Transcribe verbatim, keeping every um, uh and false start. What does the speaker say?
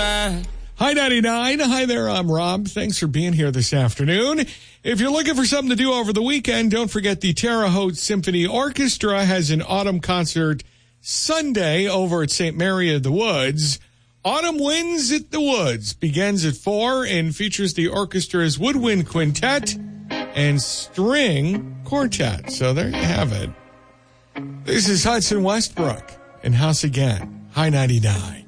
mind. Hi, ninety-nine. Hi there, I'm Rob. Thanks for being here this afternoon. If you're looking for something to do over the weekend, don't forget the Terre Haute Symphony Orchestra has an autumn concert Sunday over at Saint Mary of the Woods. Autumn Winds at the Woods begins at four and features the orchestra's woodwind quintet and string quartet. So there you have it. This is Hudson Westbrook and House Again. Hi, ninety-nine.